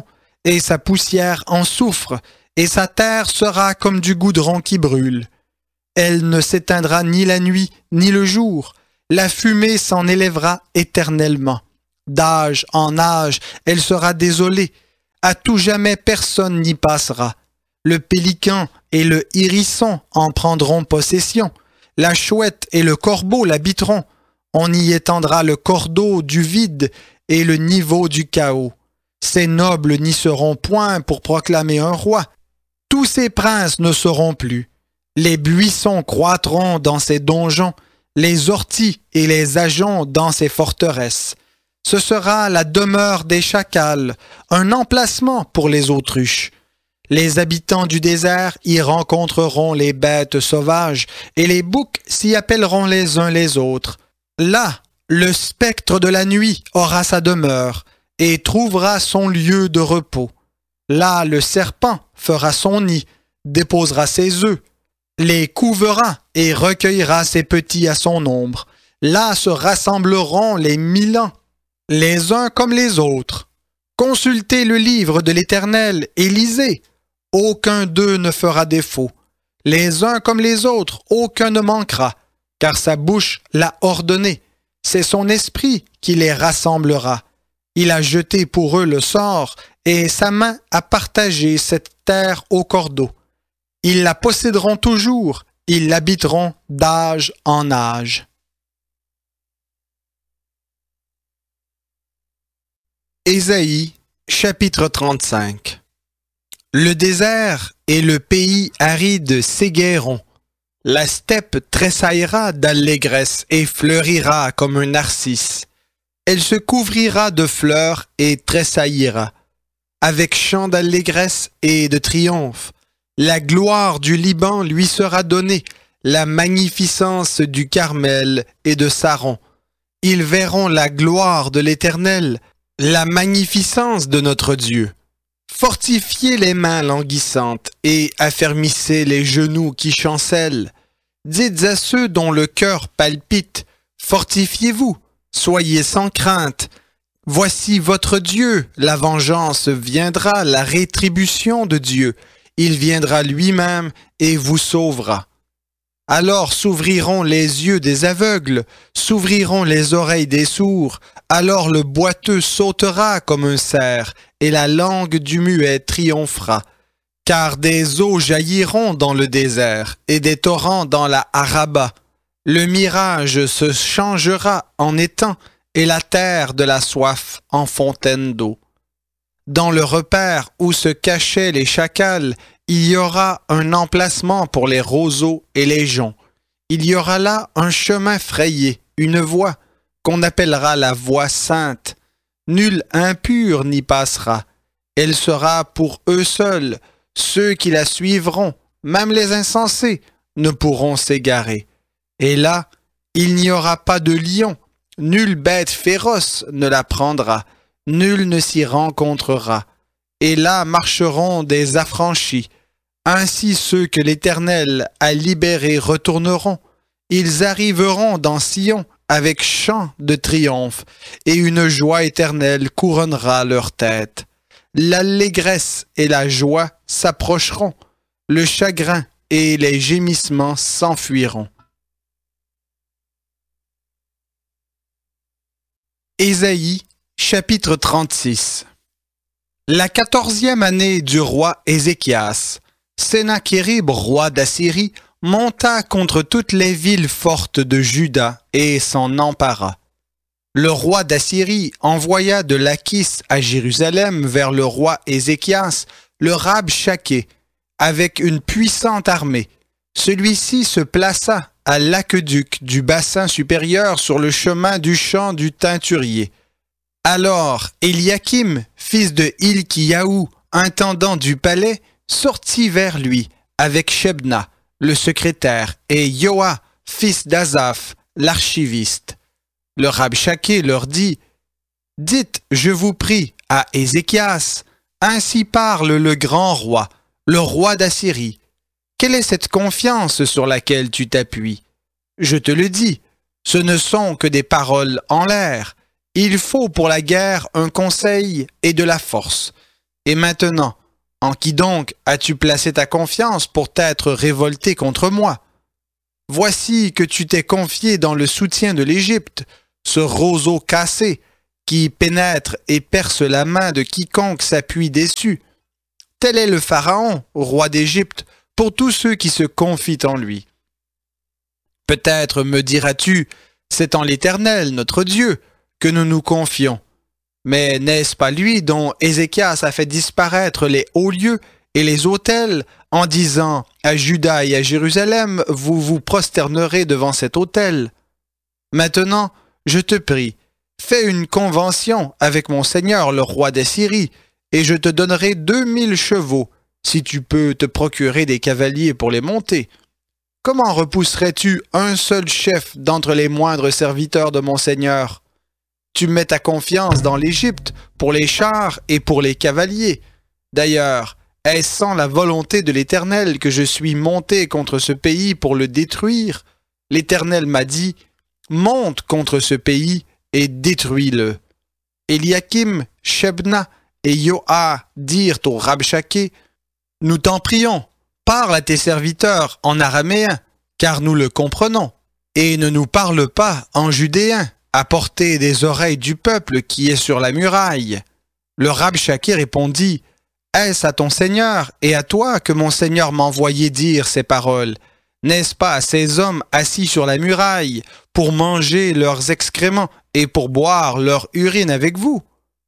et sa poussière en souffre, et sa terre sera comme du goudron qui brûle. Elle ne s'éteindra ni la nuit, ni le jour. La fumée s'en élèvera éternellement. D'âge en âge, elle sera désolée. À tout jamais, personne n'y passera. Le pélican et le hérisson en prendront possession. La chouette et le corbeau l'habiteront. On y étendra le cordeau du vide et le niveau du chaos. Ces nobles n'y seront point pour proclamer un roi. Tous ces princes ne seront plus. Les buissons croîtront dans ces donjons, les orties et les ajoncs dans ces forteresses. Ce sera la demeure des chacals, un emplacement pour les autruches. Les habitants du désert y rencontreront les bêtes sauvages, et les boucs s'y appelleront les uns les autres. Là, le spectre de la nuit aura sa demeure, et trouvera son lieu de repos. Là, le serpent fera son nid, déposera ses œufs, les couvera et recueillera ses petits à son ombre. Là se rassembleront les mille ans, les uns comme les autres. Consultez le livre de l'Éternel et lisez. Aucun d'eux ne fera défaut. Les uns comme les autres, aucun ne manquera, car sa bouche l'a ordonné. C'est son esprit qui les rassemblera. Il a jeté pour eux le sort, et sa main a partagé cette terre au cordeau. Ils la posséderont toujours, ils l'habiteront d'âge en âge. Ésaïe, chapitre trente-cinq. Le désert et le pays aride s'égaieront. La steppe tressaillera d'allégresse et fleurira comme un narcisse. Elle se couvrira de fleurs et tressaillira, avec chant d'allégresse et de triomphe. La gloire du Liban lui sera donnée, la magnificence du Carmel et de Saron. Ils verront la gloire de l'Éternel, la magnificence de notre Dieu. Fortifiez les mains languissantes et affermissez les genoux qui chancellent. Dites à ceux dont le cœur palpite, fortifiez-vous, soyez sans crainte. Voici votre Dieu, la vengeance viendra, la rétribution de Dieu. Il viendra lui-même et vous sauvera. Alors s'ouvriront les yeux des aveugles, s'ouvriront les oreilles des sourds, alors le boiteux sautera comme un cerf, et la langue du muet triomphera. Car des eaux jailliront dans le désert, et des torrents dans la Araba. Le mirage se changera en étang, et la terre de la soif en fontaine d'eau. Dans le repaire où se cachaient les chacals, il y aura un emplacement pour les roseaux et les joncs. Il y aura là un chemin frayé, une voie, qu'on appellera la voie sainte. Nul impur n'y passera. Elle sera pour eux seuls. Ceux qui la suivront, même les insensés, ne pourront s'égarer. Et là, il n'y aura pas de lion. Nulle bête féroce ne la prendra. Nul ne s'y rencontrera. Et là marcheront des affranchis. Ainsi ceux que l'Éternel a libérés retourneront. Ils arriveront dans Sion avec chant de triomphe, et une joie éternelle couronnera leur tête. L'allégresse et la joie s'approcheront, le chagrin et les gémissements s'enfuiront. Ésaïe, chapitre trente-six. La quatorzième année du roi Ézéchias, Sennachérib, roi d'Assyrie, monta contre toutes les villes fortes de Juda et s'en empara. Le roi d'Assyrie envoya de Lachis à Jérusalem vers le roi Ézéchias, le Rabshaké, avec une puissante armée. Celui-ci se plaça à l'aqueduc du bassin supérieur sur le chemin du champ du teinturier. Alors Éliakim, fils de Hilkiyahu, intendant du palais, sortit vers lui avec Shebna, le secrétaire, et Yoa, fils d'Azaph, l'archiviste. Le Rabshaké leur dit, « Dites, je vous prie, à Ézéchias, ainsi parle le grand roi, le roi d'Assyrie. Quelle est cette confiance sur laquelle tu t'appuies? Je te le dis, ce ne sont que des paroles en l'air. Il faut pour la guerre un conseil et de la force. Et maintenant, en qui donc as-tu placé ta confiance pour t'être révolté contre moi? Voici que tu t'es confié dans le soutien de l'Égypte, ce roseau cassé, qui pénètre et perce la main de quiconque s'appuie dessus. Tel est le Pharaon, roi d'Égypte, pour tous ceux qui se confient en lui. Peut-être me diras-tu, c'est en l'Éternel, notre Dieu, que nous nous confions. Mais n'est-ce pas lui dont Ézéchias a fait disparaître les hauts lieux et les autels en disant à Juda et à Jérusalem, vous vous prosternerez devant cet autel? Maintenant, je te prie, fais une convention avec mon Seigneur le roi d'Assyrie, et je te donnerai deux mille chevaux, si tu peux te procurer des cavaliers pour les monter. Comment repousserais-tu un seul chef d'entre les moindres serviteurs de mon Seigneur? Tu mets ta confiance dans l'Égypte pour les chars et pour les cavaliers. D'ailleurs, est-ce sans la volonté de l'Éternel que je suis monté contre ce pays pour le détruire? L'Éternel m'a dit, monte contre ce pays et détruis-le. Éliakim, Shebna et Yoa dirent au Rabshakeh, nous t'en prions, parle à tes serviteurs en araméen, car nous le comprenons, et ne nous parle pas en judéen, à portée des oreilles du peuple qui est sur la muraille. Le Rabshakeh répondit, est-ce à ton Seigneur et à toi que mon Seigneur m'a envoyé dire ces paroles? N'est-ce pas à ces hommes assis sur la muraille pour manger leurs excréments et pour boire leur urine avec vous?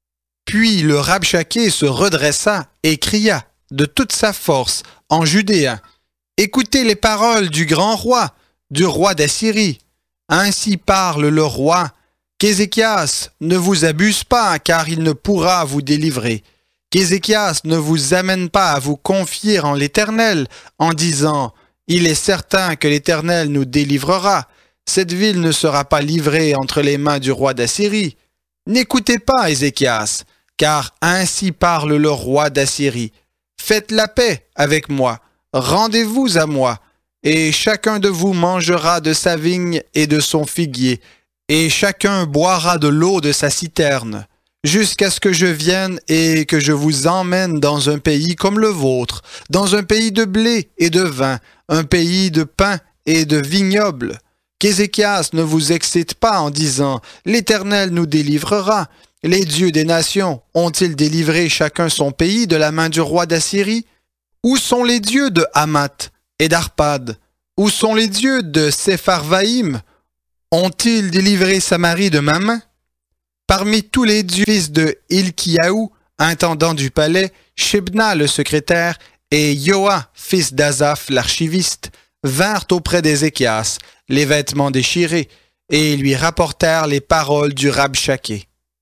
Puis le Rabshakeh se redressa et cria de toute sa force en judéen, écoutez les paroles du grand roi, du roi d'Assyrie. Ainsi parle le roi, qu'Ézéchias ne vous abuse pas, car il ne pourra vous délivrer. Qu'Ézéchias ne vous amène pas à vous confier en l'Éternel, en disant, il est certain que l'Éternel nous délivrera. Cette ville ne sera pas livrée entre les mains du roi d'Assyrie. N'écoutez pas Ézéchias, car ainsi parle le roi d'Assyrie. Faites la paix avec moi, rendez-vous à moi, et chacun de vous mangera de sa vigne et de son figuier, et chacun boira de l'eau de sa citerne, jusqu'à ce que je vienne et que je vous emmène dans un pays comme le vôtre, dans un pays de blé et de vin, un pays de pain et de vignobles. Qu'Ézéchias ne vous excite pas en disant « L'Éternel nous délivrera ». Les dieux des nations ont-ils délivré chacun son pays de la main du roi d'Assyrie? Où sont les dieux de Hamath et d'Arpad? Où sont les dieux de Sepharvaïm? Ont-ils délivré Samarie de ma main? Parmi tous les dieux fils de Hilkiaou, intendant du palais, Shebna le secrétaire et Yoa, fils d'Azaph l'archiviste, vinrent auprès d'Ézéchias, les vêtements déchirés, et lui rapportèrent les paroles du Rabshakeh.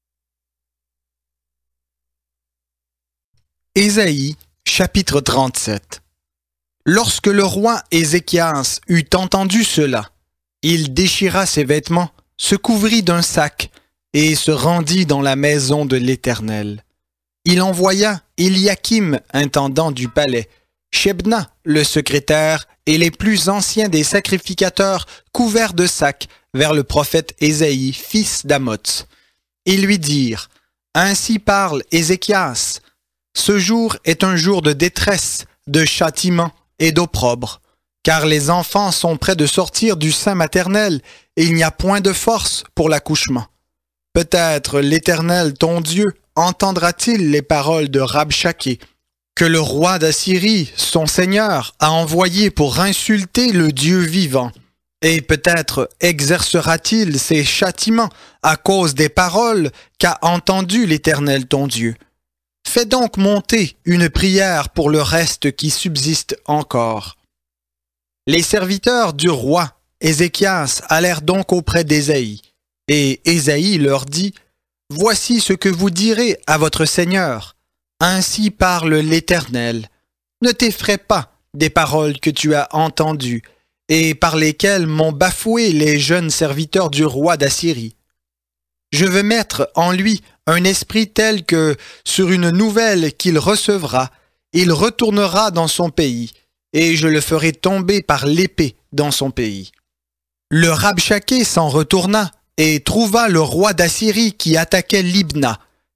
Ésaïe, chapitre trente-sept. Lorsque le roi Ézéchias eut entendu cela, il déchira ses vêtements, se couvrit d'un sac, et se rendit dans la maison de l'Éternel. Il envoya Éliakim, intendant du palais, Shebna, le secrétaire, et les plus anciens des sacrificateurs couverts de sacs vers le prophète Ésaïe, fils d'Amoz. Ils lui dirent, « Ainsi parle Ézéchias. Ce jour est un jour de détresse, de châtiment et d'opprobre, car les enfants sont près de sortir du sein maternel et il n'y a point de force pour l'accouchement. Peut-être l'Éternel, ton Dieu, entendra-t-il les paroles de Rabshakeh, que le roi d'Assyrie, son seigneur, a envoyé pour insulter le Dieu vivant, et peut-être exercera-t-il ses châtiments à cause des paroles qu'a entendues l'Éternel, ton Dieu. Fais donc monter une prière pour le reste qui subsiste encore. » Les serviteurs du roi Ézéchias allèrent donc auprès d'Ésaïe, et Ésaïe leur dit, « Voici ce que vous direz à votre Seigneur. Ainsi parle l'Éternel. Ne t'effraie pas des paroles que tu as entendues, et par lesquelles m'ont bafoué les jeunes serviteurs du roi d'Assyrie. Je veux mettre en lui un esprit tel que, sur une nouvelle qu'il recevra, il retournera dans son pays, et je le ferai tomber par l'épée dans son pays. » Le Rabshakeh s'en retourna et trouva le roi d'Assyrie qui attaquait Libna,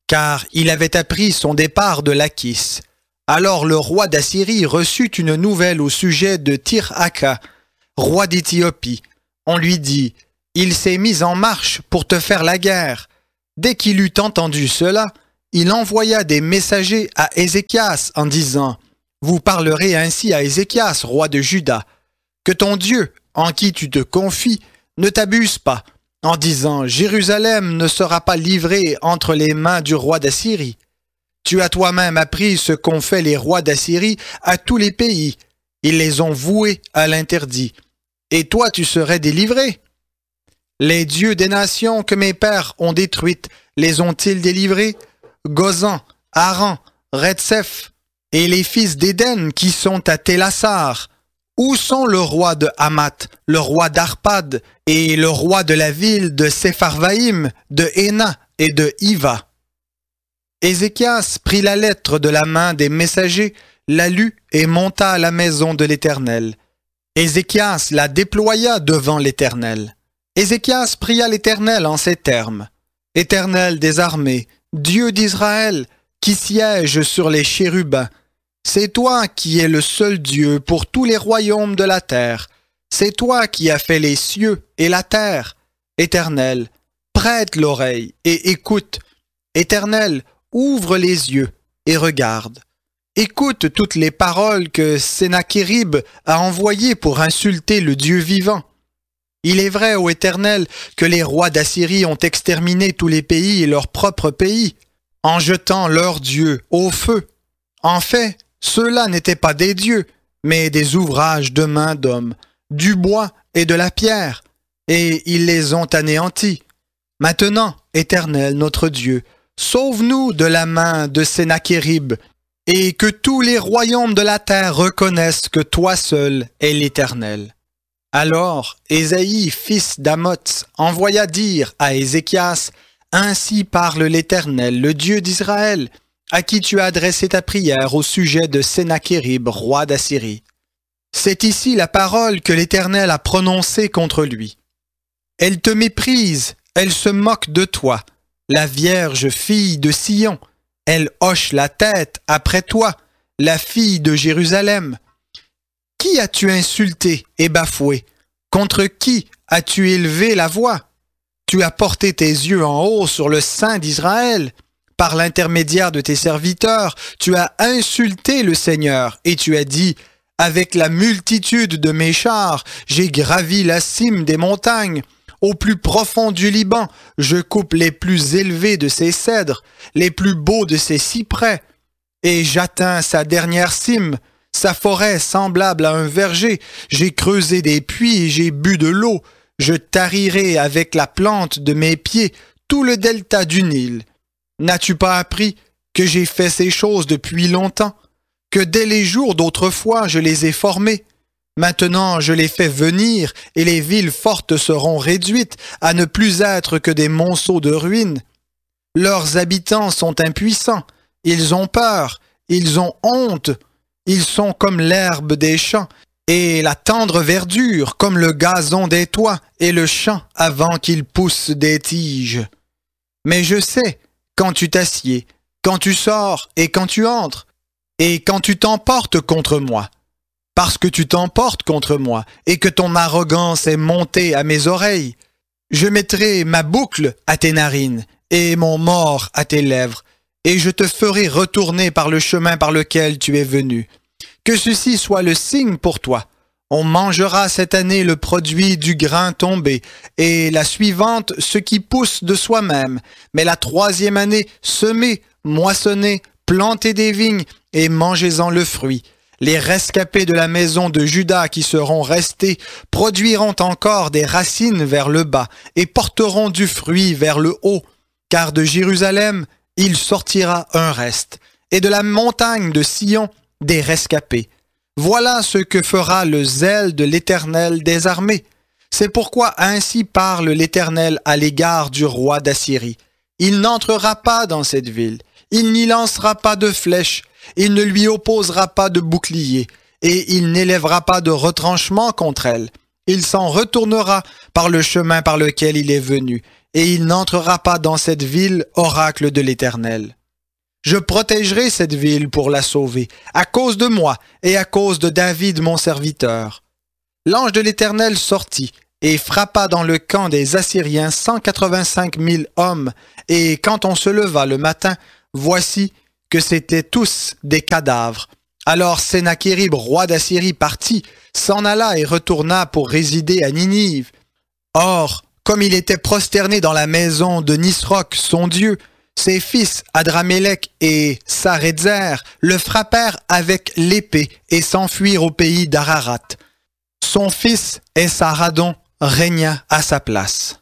car il avait appris son départ de Lachis. Alors le roi d'Assyrie reçut une nouvelle au sujet de Tir-Haka, roi d'Éthiopie. On lui dit, « Il s'est mis en marche pour te faire la guerre. » Dès qu'il eut entendu cela, il envoya des messagers à Ézéchias en disant, « Vous parlerez ainsi à Ézéchias, roi de Juda, que ton Dieu, en qui tu te confies, ne t'abuse pas, en disant, Jérusalem ne sera pas livrée entre les mains du roi d'Assyrie. Tu as toi-même appris ce qu'ont fait les rois d'Assyrie à tous les pays. Ils les ont voués à l'interdit. Et toi, tu serais délivré. Les dieux des nations que mes pères ont détruites, les ont-ils délivrés? Gozan, Aran, Retsef, et les fils d'Éden qui sont à Télassar. Où sont le roi de Hamath, le roi d'Arpad, et le roi de la ville de Sepharvaïm, de Héna et de Hiva? Ézéchias prit la lettre de la main des messagers, la lut et monta à la maison de l'Éternel. Ézéchias la déploya devant l'Éternel. Ézéchias pria l'Éternel en ces termes. « Éternel des armées, Dieu d'Israël, qui siège sur les chérubins, c'est toi qui es le seul Dieu pour tous les royaumes de la terre. C'est toi qui as fait les cieux et la terre. Éternel, prête l'oreille et écoute. Éternel, ouvre les yeux et regarde. Écoute toutes les paroles que Sennachérib a envoyées pour insulter le Dieu vivant. Il est vrai, ô Éternel, que les rois d'Assyrie ont exterminé tous les pays et leur propre pays, en jetant leurs dieux au feu. En fait, ceux-là n'étaient pas des dieux, mais des ouvrages de main d'hommes, du bois et de la pierre, et ils les ont anéantis. Maintenant, Éternel, notre Dieu, sauve-nous de la main de Sennachérib, et que tous les royaumes de la terre reconnaissent que toi seul es l'Éternel. » Alors Ésaïe, fils d'Amoz, envoya dire à Ézéchias, « Ainsi parle l'Éternel, le Dieu d'Israël, à qui tu as adressé ta prière au sujet de Sennachérib, roi d'Assyrie. C'est ici la parole que l'Éternel a prononcée contre lui. Elle te méprise, elle se moque de toi, la vierge fille de Sion, elle hoche la tête après toi, la fille de Jérusalem. Qui as-tu insulté et bafoué? Contre qui as-tu élevé la voix? Tu as porté tes yeux en haut sur le sein d'Israël. Par l'intermédiaire de tes serviteurs, tu as insulté le Seigneur et tu as dit, « Avec la multitude de mes chars, j'ai gravi la cime des montagnes. Au plus profond du Liban, je coupe les plus élevés de ses cèdres, les plus beaux de ses cyprès, et j'atteins sa dernière cime. Sa forêt semblable à un verger, j'ai creusé des puits et j'ai bu de l'eau. Je tarirai avec la plante de mes pieds tout le delta du Nil. N'as-tu pas appris que j'ai fait ces choses depuis longtemps, que dès les jours d'autrefois je les ai formées? Maintenant je les fais venir et les villes fortes seront réduites à ne plus être que des monceaux de ruines. Leurs habitants sont impuissants, ils ont peur, ils ont honte. Ils sont comme l'herbe des champs, et la tendre verdure comme le gazon des toits et le champ avant qu'il pousse des tiges. Mais je sais, quand tu t'assieds, quand tu sors et quand tu entres, et quand tu t'emportes contre moi, parce que tu t'emportes contre moi et que ton arrogance est montée à mes oreilles, je mettrai ma boucle à tes narines et mon mors à tes lèvres, et je te ferai retourner par le chemin par lequel tu es venu. Que ceci soit le signe pour toi. On mangera cette année le produit du grain tombé, et la suivante ce qui pousse de soi-même. Mais la troisième année, semez, moissonnez, plantez des vignes, et mangez-en le fruit. Les rescapés de la maison de Juda qui seront restés produiront encore des racines vers le bas, et porteront du fruit vers le haut. Car de Jérusalem, il sortira un reste, et de la montagne de Sion, des rescapés. Voilà ce que fera le zèle de l'Éternel des armées. C'est pourquoi ainsi parle l'Éternel à l'égard du roi d'Assyrie. Il n'entrera pas dans cette ville, il n'y lancera pas de flèches, il ne lui opposera pas de bouclier, et il n'élèvera pas de retranchement contre elle. Il s'en retournera par le chemin par lequel il est venu, et il n'entrera pas dans cette ville, oracle de l'Éternel. Je protégerai cette ville pour la sauver, à cause de moi et à cause de David mon serviteur. » L'ange de l'Éternel sortit et frappa dans le camp des Assyriens cent quatre-vingt-cinq mille hommes, et quand on se leva le matin, voici que c'étaient tous des cadavres. Alors Sennachérib, roi d'Assyrie, partit, s'en alla et retourna pour résider à Ninive. Or, comme il était prosterné dans la maison de Nisroch, son dieu, ses fils Adramélec et Sarézer le frappèrent avec l'épée et s'enfuirent au pays d'Ararat. Son fils Esarhaddon régna à sa place.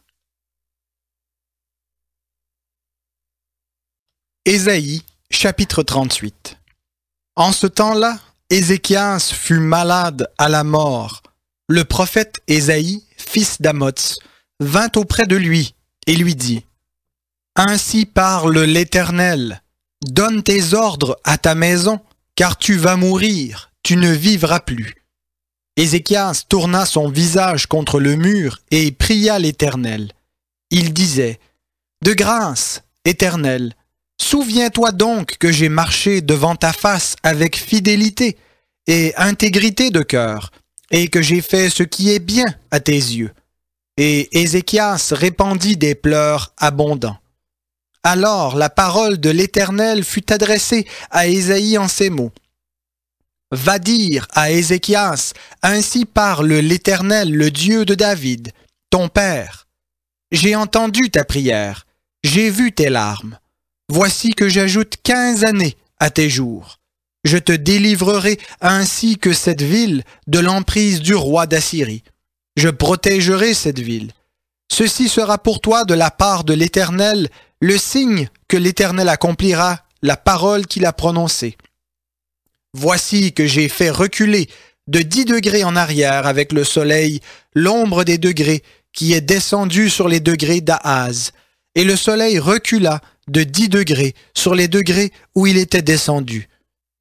Ésaïe, chapitre trente-huit. En ce temps-là, Ézéchias fut malade à la mort. Le prophète Ésaïe, fils d'Amoz, vint auprès de lui et lui dit : « Ainsi parle l'Éternel, donne tes ordres à ta maison, car tu vas mourir, tu ne vivras plus. » Ézéchias tourna son visage contre le mur et pria l'Éternel. Il disait : « De grâce, Éternel, souviens-toi donc que j'ai marché devant ta face avec fidélité et intégrité de cœur, et que j'ai fait ce qui est bien à tes yeux. » Et Ézéchias répandit des pleurs abondants. Alors la parole de l'Éternel fut adressée à Ésaïe en ces mots. « Va dire à Ézéchias, ainsi parle l'Éternel, le Dieu de David, ton père. J'ai entendu ta prière, j'ai vu tes larmes. Voici que j'ajoute quinze années à tes jours. Je te délivrerai ainsi que cette ville de l'emprise du roi d'Assyrie. Je protégerai cette ville. Ceci sera pour toi de la part de l'Éternel le signe que l'Éternel accomplira la parole qu'il a prononcée. Voici que j'ai fait reculer de dix degrés en arrière avec le soleil l'ombre des degrés qui est descendue sur les degrés d'Ahaz, et le soleil recula de dix degrés sur les degrés où il était descendu.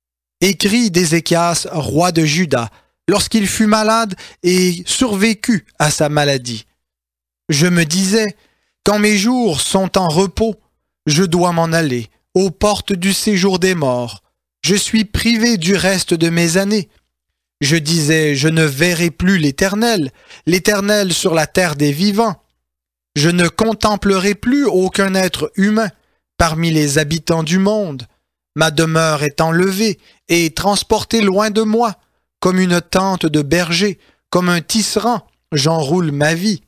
Écrit d'Ézéchias, roi de Juda, lorsqu'il fut malade et survécut à sa maladie. Je me disais, quand mes jours sont en repos, je dois m'en aller, aux portes du séjour des morts. Je suis privé du reste de mes années. Je disais, je ne verrai plus l'Éternel, l'Éternel sur la terre des vivants. Je ne contemplerai plus aucun être humain parmi les habitants du monde. Ma demeure est enlevée et transportée loin de moi, comme une tente de berger, comme un tisserand, j'enroule ma vie.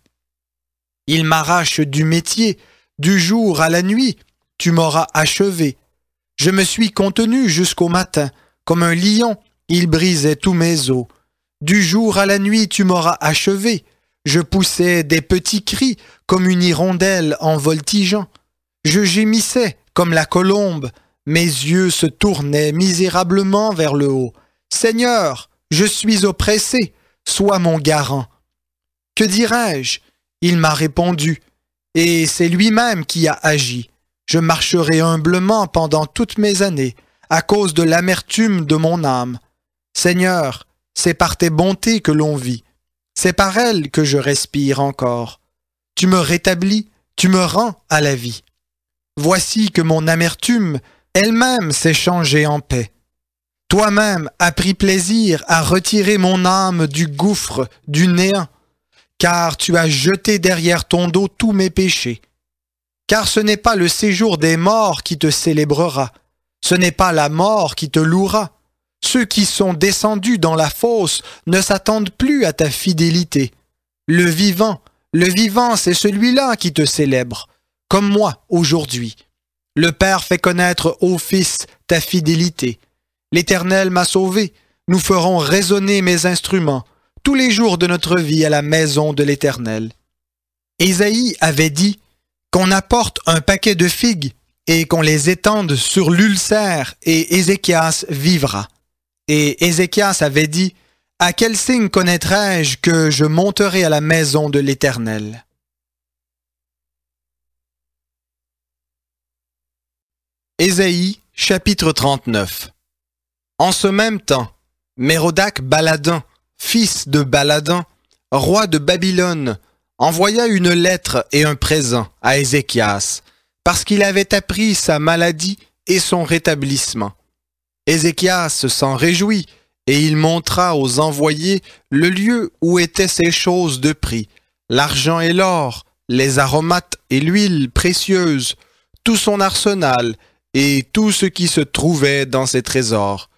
Il m'arrache du métier, du jour à la nuit, tu m'auras achevé. Je me suis contenu jusqu'au matin, comme un lion, il brisait tous mes os. Du jour à la nuit, tu m'auras achevé. Je poussais des petits cris, comme une hirondelle en voltigeant. Je gémissais comme la colombe, mes yeux se tournaient misérablement vers le haut. Seigneur, je suis oppressé, sois mon garant. Que dirais-je ? Il m'a répondu, et c'est lui-même qui a agi. Je marcherai humblement pendant toutes mes années, à cause de l'amertume de mon âme. Seigneur, c'est par tes bontés que l'on vit. C'est par elles que je respire encore. Tu me rétablis, tu me rends à la vie. Voici que mon amertume elle-même s'est changée en paix. Toi-même as pris plaisir à retirer mon âme du gouffre, du néant, car tu as jeté derrière ton dos tous mes péchés. Car ce n'est pas le séjour des morts qui te célébrera, ce n'est pas la mort qui te louera. Ceux qui sont descendus dans la fosse ne s'attendent plus à ta fidélité. Le vivant, le vivant, c'est celui-là qui te célèbre, comme moi aujourd'hui. Le Père fait connaître au Fils ta fidélité. L'Éternel m'a sauvé, nous ferons résonner mes instruments tous les jours de notre vie à la maison de l'Éternel. Ésaïe avait dit qu'on apporte un paquet de figues et qu'on les étende sur l'ulcère et Ézéchias vivra. Et Ézéchias avait dit « À quel signe connaîtrai-je que je monterai à la maison de l'Éternel » ? Ésaïe, chapitre trente-neuf. En ce même temps, Mérodach Baladin, fils de Baladin, roi de Babylone, envoya une lettre et un présent à Ézéchias, parce qu'il avait appris sa maladie et son rétablissement. Ézéchias s'en réjouit, et il montra aux envoyés le lieu où étaient ces choses de prix, l'argent et l'or, les aromates et l'huile précieuse, tout son arsenal et tout ce qui se trouvait dans ses trésors.